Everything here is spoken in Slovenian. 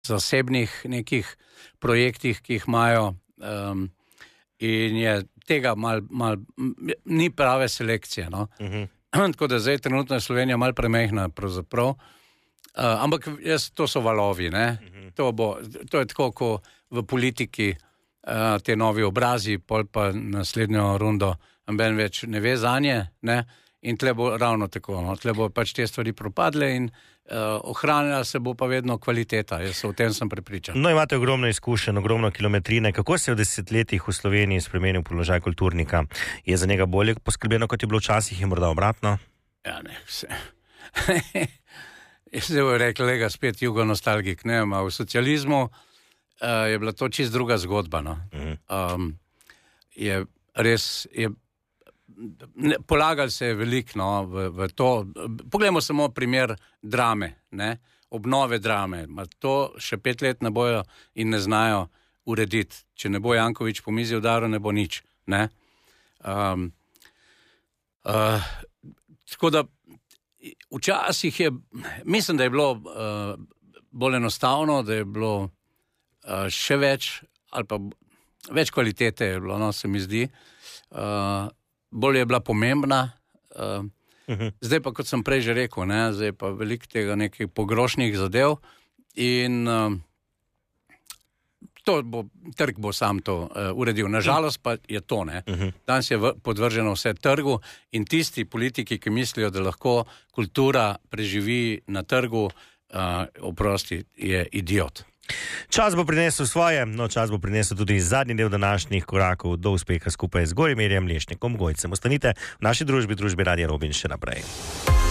zasebnih nekih projektih, ki jih imajo, in je tega ni prave selekcije, no. Tako da zdaj trenutno je Slovenija malo premehna pravzaprav, ampak to so valovi, ne. To je tako, ko v politiki te novi obrazi, pol pa naslednjo rundo noben več ne ve zanje, ne. In tle bo ravno tako, no. Tle bo pač te stvari propadle in ohranila se bo pa vedno kvaliteta. Jaz o tem sem prepričan. No, imate ogromno izkušenj, ogromno kilometrine. Kako se je v desetletjih v Sloveniji spremenil položaj kulturnika? Je za njega bolje poskrbljeno, kot je bilo včasih, in morda obratno? Ja, ne, vse. Jaz se bo rekel, lega, spet jugonostalgik, ne, v socializmu je bila to čist druga zgodba, no. Je res, polagali se je veliko, no, v to. Poglejmo samo primer drame, ne, obnove drame. To še 5 let ne bojo in ne znajo urediti. Če ne bo Janković po mizi udaril, ne bo nič, ne. Tako da včasih mislim, da je bilo bolj enostavno, da je bilo še več, ali pa več kvalitete je bilo, no, se mi zdi. Bolj je bila pomembna. Zdaj pa, kot sem prej že rekel, ne, zdaj pa veliko tega nekih pogrošnih zadev in trg bo sam to uredil. Nažalost pa je to, ne. Danes je podvrženo vse trgu in tisti politiki, ki mislijo, da lahko kultura preživi na trgu, oprosti, je idiot. Čas bo prinesel svoje, no čas bo prinesel tudi zadnji del današnjih korakov do uspeha skupaj z Gorimirjem Lešnikom Gojcem. Ostanite v naši družbi Radija Robin še naprej.